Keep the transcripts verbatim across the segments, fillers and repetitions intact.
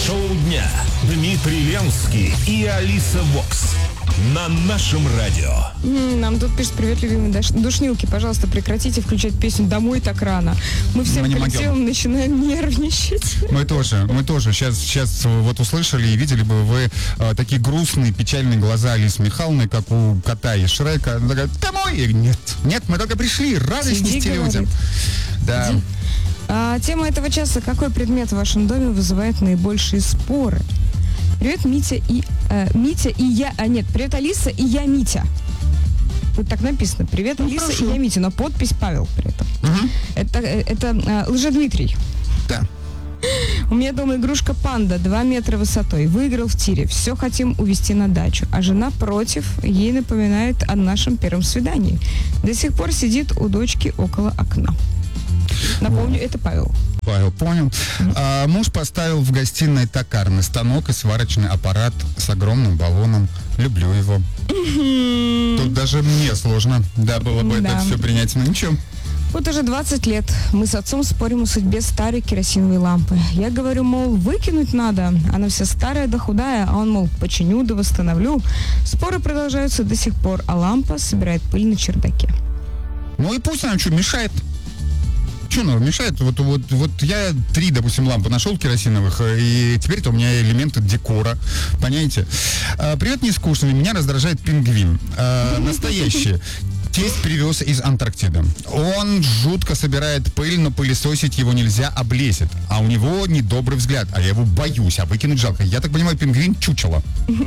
Шоу дня. Дмитрий Ленский и Алиса Вокс. На нашем радио. Нам тут пишут: привет, любимые душнилки, пожалуйста, прекратите включать песню «Домой так рано». Мы всем мы коллективом начинаем нервничать. Мы тоже, мы тоже. Сейчас, сейчас вот услышали и видели бы вы э, такие грустные, печальные глаза Алисы Михайловны, как у кота из Шрека. Она такая: домой! И нет, нет, мы только пришли, радость Сиди, нести людям. Да. А, тема этого часа: какой предмет в вашем доме вызывает наибольшие споры? Привет, Митя и э, Митя и я. А нет, привет, Алиса и я, Митя. Вот так написано. Привет, ну, Алиса хорошо. И я, Митя, но подпись Павел при этом. Угу. Это, это э, Лжедмитрий. Да. У меня дома игрушка панда, два метра высотой. Выиграл в тире. Все хотим увезти на дачу. А жена против. Ей напоминает о нашем первом свидании. До сих пор сидит у дочки около окна. Напомню, это Павел. Павел, понял. Mm-hmm. А, муж поставил в гостиной токарный станок и сварочный аппарат с огромным баллоном. Люблю его. Mm-hmm. Тут даже мне сложно, да, было бы да. это все принять. Но ничего. Вот уже двадцать лет мы с отцом спорим о судьбе старой керосиновой лампы. Я говорю, мол, выкинуть надо. Она вся старая да худая, а он, мол, починю да восстановлю. Споры продолжаются до сих пор, а лампа собирает пыль на чердаке. Ну и пусть она что, мешает. Что ну, мешает? Вот, вот, вот я три, допустим, лампы нашел керосиновых, и теперь-то у меня элементы декора. Понимаете? А, привет, не скучно. Меня раздражает пингвин. А, настоящий. Тесть привез из Антарктиды. Он жутко собирает пыль, но пылесосить его нельзя, облезет. А у него недобрый взгляд. А я его боюсь, а выкинуть жалко. Я так понимаю, пингвин чучело.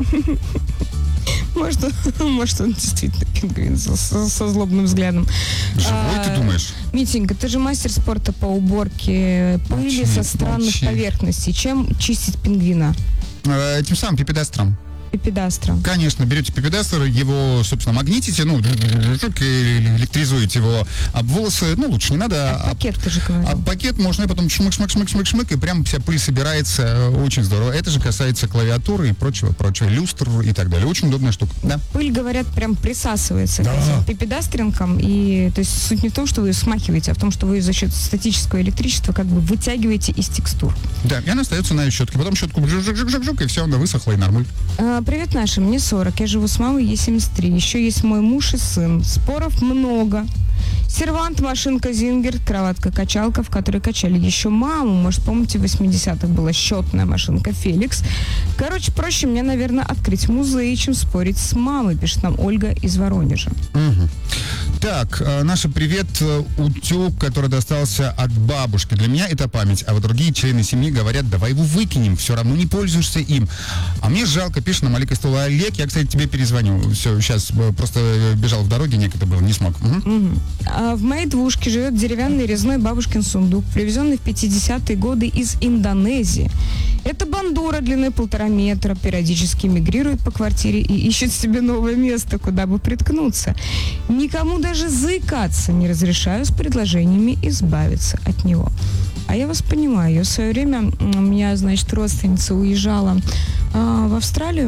Может, он, может, он действительно пингвин со, со, со злобным взглядом. Живой, а, ты думаешь? Митенька, ты же мастер спорта по уборке пыли молчи, со странных молчи. поверхностей. Чем чистить пингвина? Э, этим самым пипедастром. Пипедастра. Конечно, берете пипедастер, его, собственно, магнитите, ну, электризуете его об волосы, ну, лучше не надо. А пакет, ты же говорил. А пакет можно, и потом шмык-шмык-шмык-шмык-шмык, и прям вся пыль собирается, очень здорово. Это же касается клавиатуры и прочего-прочего, люстр и так далее. Очень удобная штука, да. Пыль, говорят, прям присасывается да. к этим пипедастеринкам, и, то есть, суть не в том, что вы ее смахиваете, а в том, что вы за счет статического электричества как бы вытягиваете из текстур. Да, и она остается на щетке, потом щетку жук-жук-жук-жук, и все, она высохла, и нормуль. Привет, Наша, мне сорок, я живу с мамой, ей семьдесят три. Еще есть мой муж и сын. Споров много. Сервант, машинка Зингер, кроватка-качалка, в которой качали еще маму. Может, помните, в восьмидесятых была счетная машинка Феликс. Короче, проще мне, наверное, открыть музей, чем спорить с мамой, пишет нам Ольга из Воронежа. Угу. Так, э, Наша, привет, утюг, который достался от бабушки. Для меня это память, а вот другие члены семьи говорят, давай его выкинем, все равно не пользуешься им. А мне жалко, пишет нам Олег из Тула. Олег, я, кстати, тебе перезвоню. Все, сейчас просто бежал в дороге, некогда было, не смог. Угу. Угу. А в моей двушке живет деревянный резной бабушкин сундук, привезенный в пятидесятые годы из Индонезии. Это бандура длиной полтора метра, периодически мигрирует по квартире и ищет себе новое место, куда бы приткнуться. Никому даже заикаться не разрешаю с предложениями избавиться от него. А я вас понимаю, я в свое время, у меня, значит, родственница уезжала а, в Австралию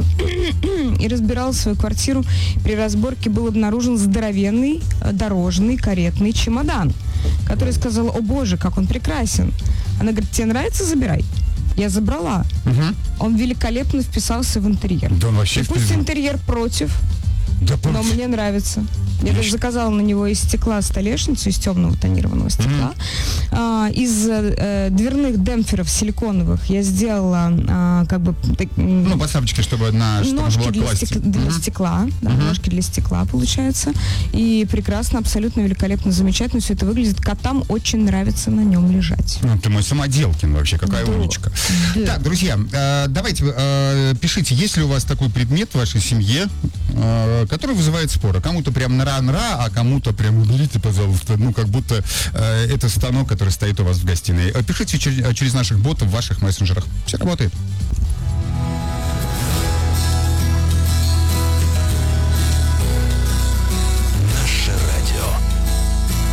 и разбирала свою квартиру. При разборке был обнаружен здоровенный дорожный каретный чемодан, который сказала: о боже, как он прекрасен. Она говорит: тебе нравится, забирай. Я забрала. Угу. Он великолепно вписался в интерьер. Да он вообще и пусть интерьер против, да, но пусть. Мне нравится. Я даже заказала на него из стекла столешницу, из темного тонированного стекла. Mm-hmm. А, из э, дверных демпферов силиконовых я сделала а, как бы... Так, ну, подставочки, чтобы на... Ножки для, стек, для mm-hmm. стекла. Да, mm-hmm. Ножки для стекла, получается. И прекрасно, абсолютно великолепно, замечательно все это выглядит. Котам очень нравится на нем лежать. Ну, ты мой самоделкин вообще, какая да. умничка. Да. Так, друзья, э, давайте э, пишите, есть ли у вас такой предмет в вашей семье, э, который вызывает споры. Кому-то прям нра-нра, а кому-то прям уберите, пожалуйста, ну, как будто э, это станок, который стоит у вас в гостиной. Пишите через, через наших ботов в ваших мессенджерах. Все работает.